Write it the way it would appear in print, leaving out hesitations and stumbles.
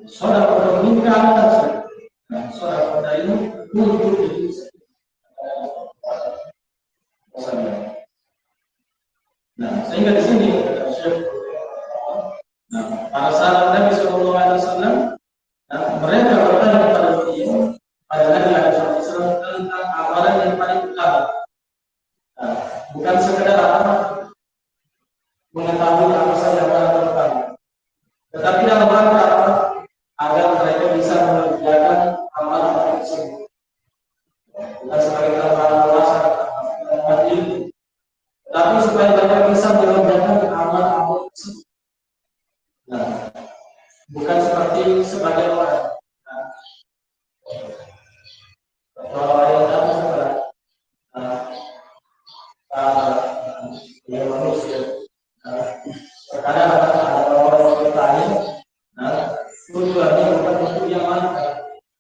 Saudara meninggal dan saudara ini untuk diri sendiri. Nah, sehingga di sini para sahabat Nabi Shallallahu Alaihi Wasallam, mereka bertanya kepada beliau, pada Nabi Alaihi Wasallam tentang amalan yang paling utama. Bukan sekedar mengetahui apa saja amalan pertama, tetapi dalam rangka agar mereka bisa mengerjakan amalan tersebut. Bukan sebagai tambahan alasan ilmu, tapi supaya mereka bisa mengerjakan amalan tersebut. Nah, bukan seperti sebagian orang. Kalau yang tahu yang manusia, terkadang ada orang bertanya, tujuannya